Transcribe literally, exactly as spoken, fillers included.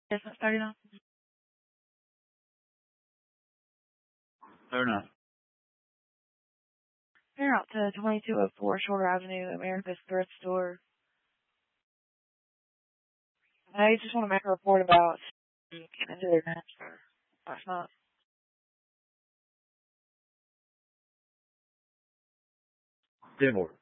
Yes, I'm starting off. Fair enough. Clear out to twenty-two oh four Shore Avenue, America's Thrift Store. I just want to make a report about getting into their master last night. Ten more.